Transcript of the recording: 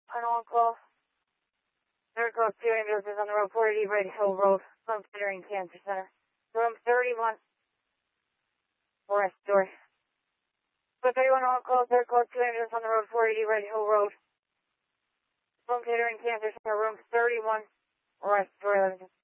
On call. Third call, 2 ambulances on the road, 480 Red Hill Road, from Kettering Cancer Center. Room 31. Arrest story. So 31 on call, third call, 2 ambulances on the road, 480 Red Hill Road. From Kettering Cancer Center, room 31. Arrest story.